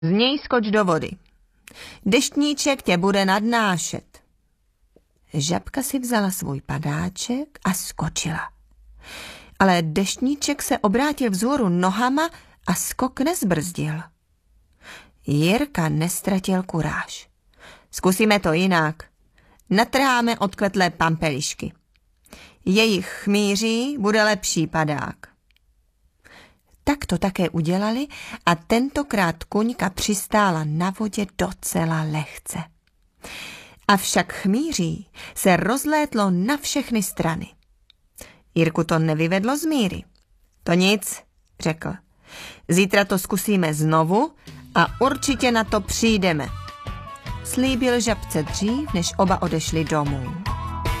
Z něj skoč do vody. Deštníček tě bude nadnášet. Žabka si vzala svůj padáček a skočila. Ale deštníček se obrátil vzhůru nohama a skok nezbrzdil. Jirka nestratil kuráž. Zkusíme to jinak. Natrháme odkvetlé pampelišky. Jejich chmýří bude lepší padák. Tak to také udělali a tentokrát Kuňka přistála na vodě docela lehce. Avšak chmýří se rozlétlo na všechny strany. Jirku to nevyvedlo z míry. To nic, řekl. Zítra to zkusíme znovu a určitě na to přijdeme. Slíbil žabce dřív, než oba odešli domů.